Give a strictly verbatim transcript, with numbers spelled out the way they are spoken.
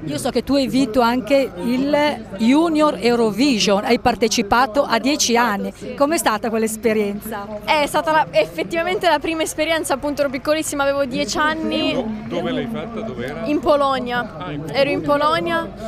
Io so che tu hai vinto anche il Junior Eurovision, hai partecipato a dieci anni. Com'è stata quell'esperienza? È stata la- effettivamente la prima esperienza, appunto ero piccolissima, avevo dieci anni. Dove l'hai fatta? Dov'era? In Polonia. Ah, in Ero in Polonia